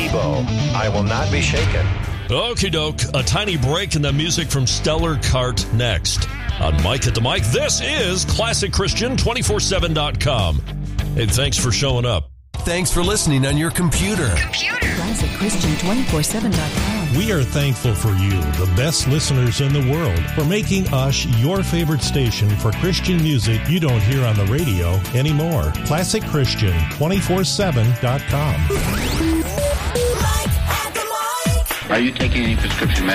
Debo, I Will Not Be Shaken. Okie doke. A tiny break in the music from Stellar Cart next. On Mike at the Mic, this is ClassicChristian247.com. Hey, thanks for showing up. Thanks for listening on your computer. ClassicChristian247.com. We are thankful for you, the best listeners in the world, for making us your favorite station for Christian music you don't hear on the radio anymore. ClassicChristian247.com. Are you taking any prescription medicine?